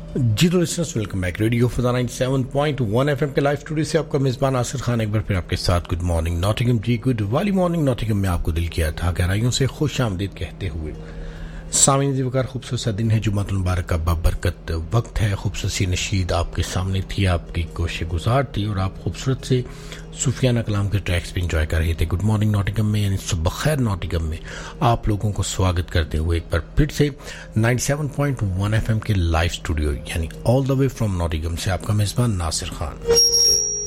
जी तो listeners, welcome back radio फजा 97.1 FM के live studio से आपका मेजबान आसिर खान एक बार फिर आपके साथ। गुड मॉर्निंग नॉटिंघम जी, गुड वाली मॉर्निंग नॉटिंघम में आपको दिल किया था गहराइयों से खुश आमदीद कहते हुए सामीन जी वकार खूबसूरत सा दिन है, जुम्मतुल मुबारक का बाबरकत वक्त है। खूबसूरत सी नशीद आपके सामने थी, आपकी कोशिश गुजार थी और आप खूबसूरत से सूफियाना कलाम के ट्रैक्स भी इंजॉय कर रहे थे। गुड मॉर्निंग नॉटिंघम में यानी सुबह खैर नॉटिंघम में आप लोगों को स्वागत करते हुए एक बार फिर से 97.1 एफएम के लाइव स्टूडियो यानी all the way from Nottingham से आपका मेजबान नासिर खान।